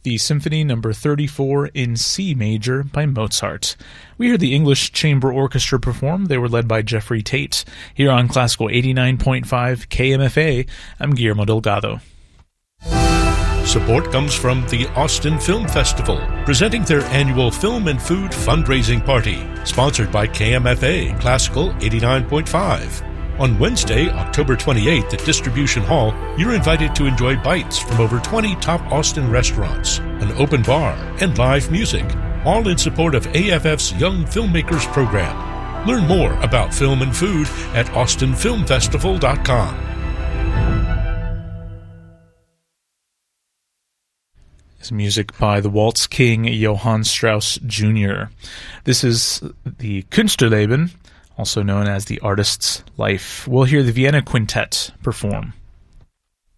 the Symphony No. 34 in C major by Mozart. We heard the English Chamber Orchestra perform. They were led by Jeffrey Tate. Here on Classical 89.5 KMFA, I'm Guillermo Delgado. Support comes from the Austin Film Festival, presenting their annual Film and Food fundraising party, sponsored by KMFA Classical 89.5. On Wednesday, October 28th at Distribution Hall, you're invited to enjoy bites from over 20 top Austin restaurants, an open bar, and live music, all in support of AFF's Young Filmmakers program. Learn more about film and food at austinfilmfestival.com. This music by the waltz king Johann Strauss Jr. This is the Künstlerleben, also known as the Artist's Life. We'll hear the Vienna Quintet perform.